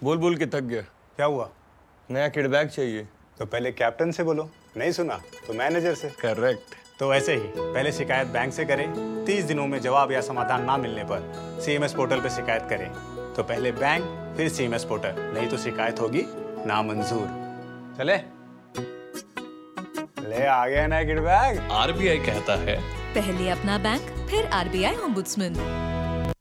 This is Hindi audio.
बोल बोल के थक गया। क्या हुआ? नया किड बैग चाहिए। तो पहले कैप्टन से बोलो, नहीं सुना तो मैनेजर से। करेक्ट। तो ऐसे ही पहले शिकायत बैंक से करें, 30 दिनों में जवाब या समाधान ना मिलने पर सीएमएस पोर्टल पर शिकायत करें। तो पहले बैंक फिर सीएमएस पोर्टल, नहीं तो शिकायत होगी नामंजूर। चले ले आ गया ना किड बैग। आरबीआई कहता है पहले अपना बैंक फिर आरबीआई ओम्बुड्समैन।